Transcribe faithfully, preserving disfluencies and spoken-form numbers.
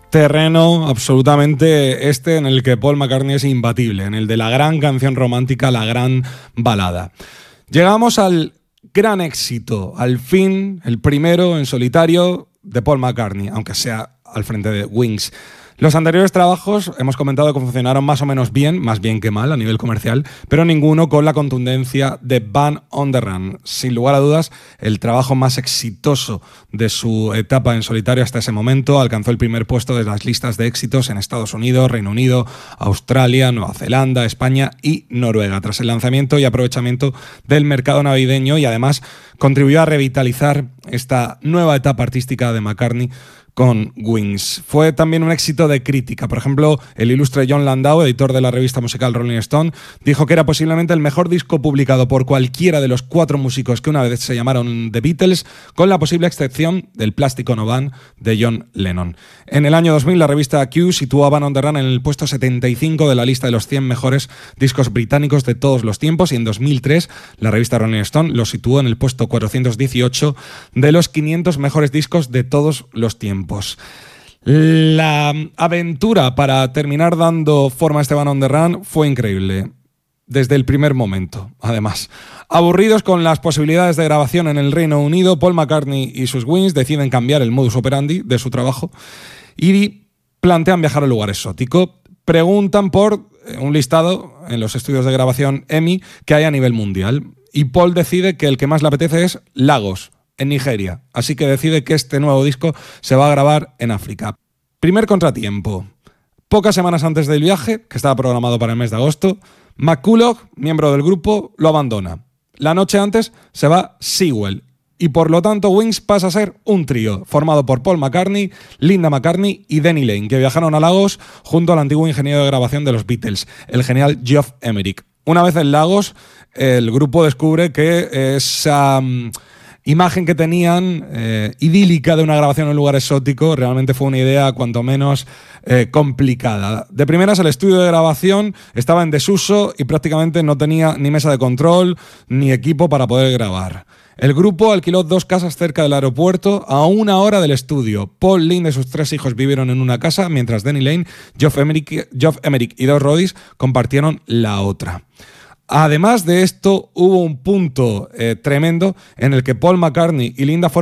terreno absolutamente este en el que Paul McCartney es imbatible, en el de la gran canción romántica, la gran balada. Llegamos al gran éxito, al fin, el primero en solitario de Paul McCartney, aunque sea al frente de Wings. Los anteriores trabajos hemos comentado que funcionaron más o menos bien, más bien que mal a nivel comercial, pero ninguno con la contundencia de Band on the Run. Sin lugar a dudas, el trabajo más exitoso de su etapa en solitario hasta ese momento. Alcanzó el primer puesto de las listas de éxitos en Estados Unidos, Reino Unido, Australia, Nueva Zelanda, España y Noruega, tras el lanzamiento y aprovechamiento del mercado navideño, y además contribuyó a revitalizar esta nueva etapa artística de McCartney con Wings. Fue también un éxito de crítica. Por ejemplo, el ilustre Jon Landau, editor de la revista musical Rolling Stone, dijo que era posiblemente el mejor disco publicado por cualquiera de los cuatro músicos que una vez se llamaron The Beatles, con la posible excepción del Plástico No Band de John Lennon. En el año dos mil, la revista Q situó a Band on the Run en el puesto setenta y cinco de la lista de los cien mejores discos británicos de todos los tiempos, y en dos mil tres, la revista Rolling Stone lo situó en el puesto cuatrocientos dieciocho de los quinientos mejores discos de todos los tiempos. La aventura para terminar dando forma a este Band on the Run fue increíble, desde el primer momento. Además, aburridos con las posibilidades de grabación en el Reino Unido, Paul McCartney y sus Wings deciden cambiar el modus operandi de su trabajo y plantean viajar al lugar exótico. Preguntan por un listado en los estudios de grabación E M I que hay a nivel mundial, y Paul decide que el que más le apetece es Lagos, en Nigeria. Así que decide que este nuevo disco se va a grabar en África. Primer contratiempo. Pocas semanas antes del viaje, que estaba programado para el mes de agosto, McCulloch, miembro del grupo, lo abandona. La noche antes se va Sewell, y por lo tanto Wings pasa a ser un trío formado por Paul McCartney, Linda McCartney y Denny Laine, que viajaron a Lagos junto al antiguo ingeniero de grabación de los Beatles, el genial Geoff Emerick. Una vez en Lagos, el grupo descubre que esa um, imagen que tenían eh, idílica de una grabación en un lugar exótico realmente fue una idea cuanto menos eh, complicada. De primeras, el estudio de grabación estaba en desuso y prácticamente no tenía ni mesa de control ni equipo para poder grabar. El grupo alquiló dos casas cerca del aeropuerto a una hora del estudio. Paul, Linda y sus tres hijos vivieron en una casa, mientras Denny Laine, Geoff Emerick, Geoff Emerick y dos roadies compartieron la otra. Además de esto, hubo un punto eh, tremendo en el que Paul McCartney y Linda fueron